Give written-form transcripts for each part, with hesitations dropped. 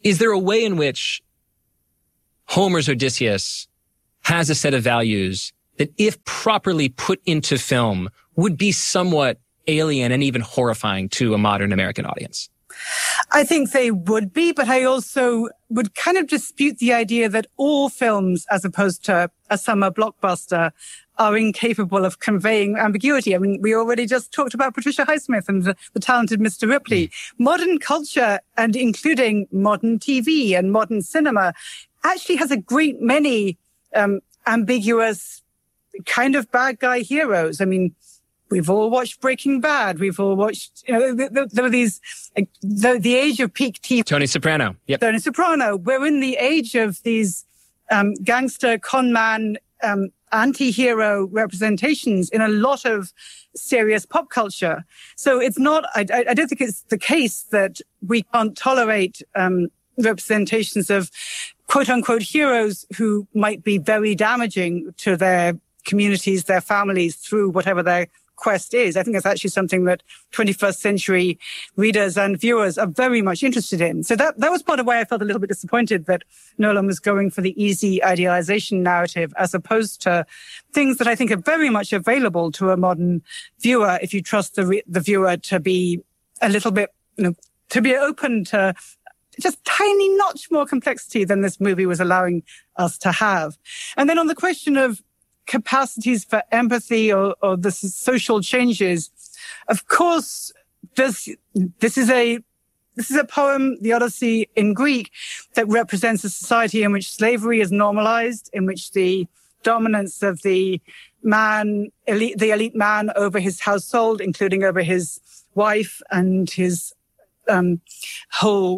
Is there a way in which Homer's Odysseus has a set of values that, if properly put into film, would be somewhat alien and even horrifying to a modern American audience? I think they would be, but I also would kind of dispute the idea that all films, as opposed to a summer blockbuster, are incapable of conveying ambiguity. I mean, we already just talked about Patricia Highsmith and the talented Mr. Ripley. Modern culture, and including modern TV and modern cinema, actually has a great many ambiguous kind of bad guy heroes. I mean, we've all watched Breaking Bad. We've all watched, there were these, the age of peak TV. Tony Soprano. Yep. Tony Soprano. We're in the age of these gangster, con man, anti-hero representations in a lot of serious pop culture. So it's not, I don't think it's the case that we can't tolerate representations of quote unquote heroes who might be very damaging to their communities, their families, through whatever their quest is. I think that's actually something that 21st century readers and viewers are very much interested in. So that was part of why I felt a little bit disappointed that Nolan was going for the easy idealization narrative, as opposed to things that I think are very much available to a modern viewer if you trust the viewer to be a little bit, to be open to just tiny notch more complexity than this movie was allowing us to have. And then on the question of capacities for empathy or the social changes, of course, this is a poem, the Odyssey in Greek, that represents a society in which slavery is normalized, in which the dominance of the elite man over his household, including over his wife and his whole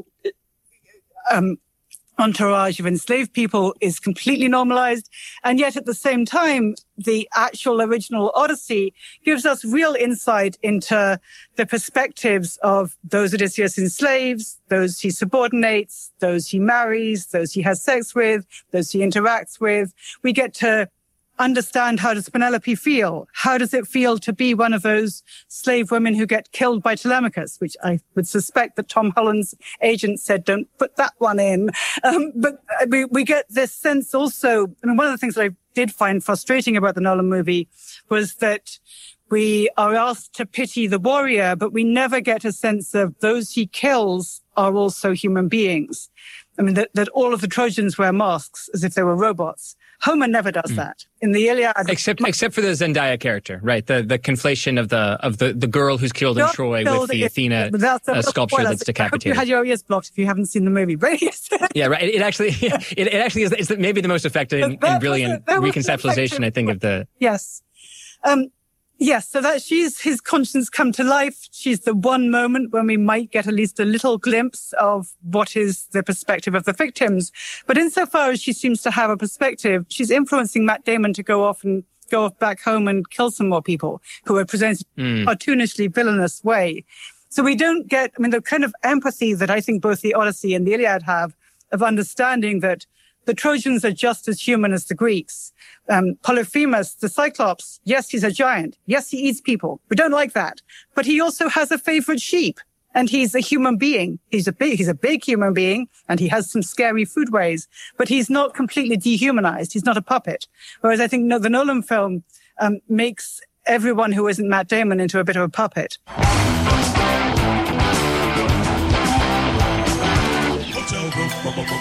entourage of enslaved people, is completely normalized. And yet at the same time, the actual original Odyssey gives us real insight into the perspectives of those Odysseus enslaves, those he subordinates, those he marries, those he has sex with, those he interacts with. We get to understand, how does Penelope feel? How does it feel to be one of those slave women who get killed by Telemachus, which I would suspect that Tom Holland's agent said, don't put that one in. But we get this sense also. I mean, one of the things that I did find frustrating about the Nolan movie was that we are asked to pity the warrior, but we never get a sense of those he kills are also human beings. I mean, that all of the Trojans wear masks as if they were robots. Homer never does that. In the Iliad, except for the Zendaya character, right? The conflation of the girl who's killed in Troy with the Athena sculpture that's decapitated. I hope you had your ears blocked if you haven't seen the movie. But yeah, right. It actually is maybe the most effective and brilliant reconceptualization, I think, of the. Yes. Yes, so that his conscience come to life. She's the one moment when we might get at least a little glimpse of what is the perspective of the victims. But insofar as she seems to have a perspective, she's influencing Matt Damon to go off back home and kill some more people who are presented in a cartoonishly villainous way. So we don't get, the kind of empathy that I think both the Odyssey and the Iliad have, of understanding that the Trojans are just as human as the Greeks. Polyphemus, the Cyclops, yes, he's a giant. Yes, he eats people. We don't like that. But he also has a favorite sheep. And he's a human being. He's a big human being, and he has some scary foodways. But he's not completely dehumanized. He's not a puppet. Whereas I think the Nolan film makes everyone who isn't Matt Damon into a bit of a puppet.